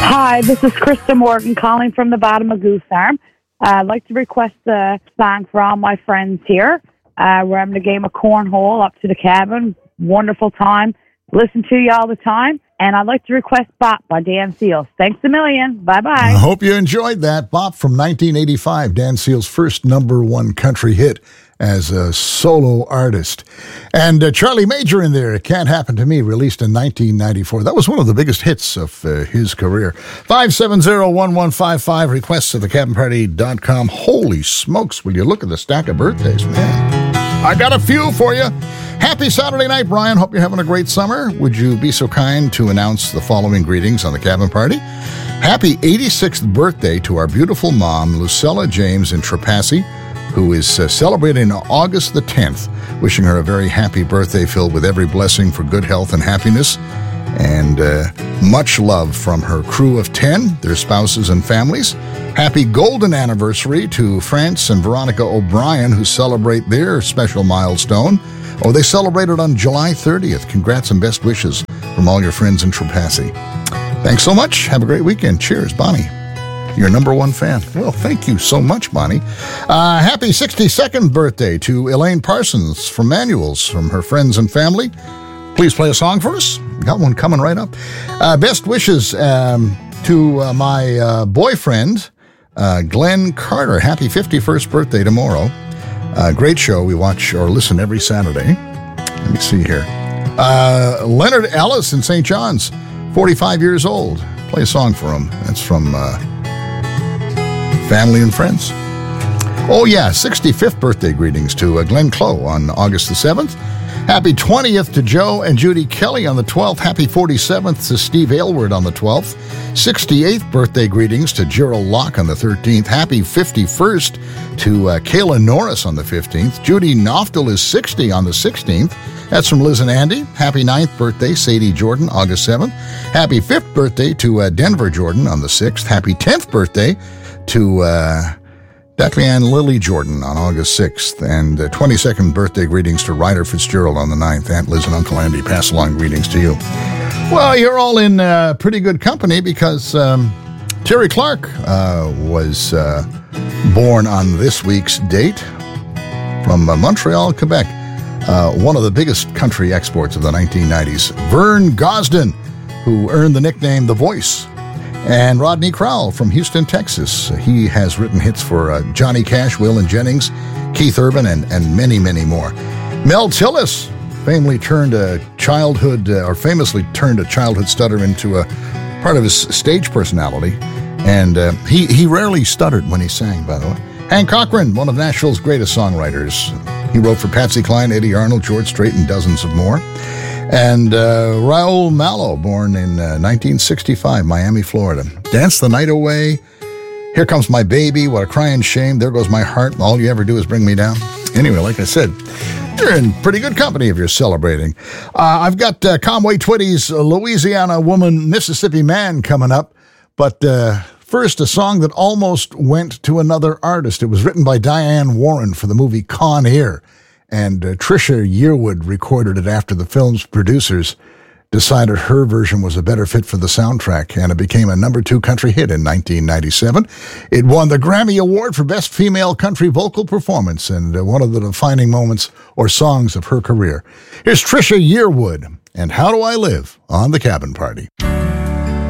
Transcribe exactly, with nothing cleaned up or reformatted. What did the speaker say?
Hi, this is Krista Morgan calling from the bottom of Goose Arm. Uh, I'd like to request a song for all my friends here. Uh, we're having a game of cornhole up to the cabin. Wonderful time. Listen to you all the time. And I'd like to request Bop by Dan Seals. Thanks a million. Bye-bye. I hope you enjoyed that. Bop from nineteen eighty-five, Dan Seals' first number one country hit as a solo artist. And uh, Charlie Major in there, It Can't Happen to Me, released in nineteen ninety-four. That was one of the biggest hits of uh, his career. five seven zero, one one five five, requests at the cabin party dot com. Holy smokes, will you look at the stack of birthdays, man. I got a few for you. Happy Saturday night, Brian. Hope you're having a great summer. Would you be so kind to announce the following greetings on the cabin party? Happy eighty-sixth birthday to our beautiful mom, Lucella James in Trepassey, who is uh, celebrating August the tenth. Wishing her a very happy birthday filled with every blessing for good health and happiness. And uh, much love from her crew of ten, their spouses and families. Happy golden anniversary to France and Veronica O'Brien, who celebrate their special milestone. Oh, they celebrated on July thirtieth. Congrats and best wishes from all your friends in Trepassey. Thanks so much. Have a great weekend. Cheers, Bonnie. Your number one fan. Well, thank you so much, Bonnie. Uh, happy sixty-second birthday to Elaine Parsons from Manuals, from her friends and family. Please play a song for us. Got one coming right up. Uh, best wishes um, to uh, my uh, boyfriend, uh, Glenn Carter. Happy fifty-first birthday tomorrow. Uh, great show. We watch or listen every Saturday. Let me see here. Uh, Leonard Ellis in Saint John's, forty-five years old. Play a song for him. That's from uh, Family and Friends. Oh, yeah, sixty-fifth birthday greetings to uh, Glenn Clough on August the seventh. Happy twentieth to Joe and Judy Kelly on the twelfth. Happy forty-seventh to Steve Aylward on the twelfth. sixty-eighth birthday greetings to Gerald Locke on the thirteenth. Happy fifty-first to uh, Kayla Norris on the fifteenth. Judy Noftel is sixty on the sixteenth. That's from Liz and Andy. Happy ninth birthday, Sadie Jordan, August seventh. Happy fifth birthday to uh, Denver Jordan on the sixth. Happy tenth birthday to Uh, Declan Lily Jordan on August sixth, and uh, twenty-second birthday greetings to Ryder Fitzgerald on the ninth. Aunt Liz and Uncle Andy pass along greetings to you. Well, you're all in uh, pretty good company because um, Terry Clark uh, was uh, born on this week's date from uh, Montreal, Quebec, uh, one of the biggest country exports of the nineteen nineties. Vern Gosden, who earned the nickname The Voice. And Rodney Crowell from Houston, Texas. He has written hits for uh, Johnny Cash, Waylon Jennings, Keith Urban, and, and many, many more. Mel Tillis famously turned a childhood, uh, or famously turned a childhood stutter into a part of his stage personality. And uh, he, he rarely stuttered when he sang, by the way. Hank Cochran, one of Nashville's greatest songwriters. He wrote for Patsy Cline, Eddie Arnold, George Strait, and dozens of more. And uh, Raul Malo, born in uh, nineteen sixty-five, Miami, Florida. Dance the Night Away, Here Comes My Baby, What a Crying Shame, There Goes My Heart, All You Ever Do Is Bring Me Down. Anyway, like I said, you're in pretty good company if you're celebrating. Uh, I've got uh, Conway Twitty's Louisiana Woman, Mississippi Man coming up, but uh, first, a song that almost went to another artist. It was written by Diane Warren for the movie Con Air. And uh, Trisha Yearwood recorded it after the film's producers decided her version was a better fit for the soundtrack, and it became a number two country hit in nineteen ninety-seven. It won the Grammy Award for Best Female Country Vocal Performance, and uh, one of the defining moments or songs of her career. Here's Trisha Yearwood, and How Do I Live on the Cabin Party.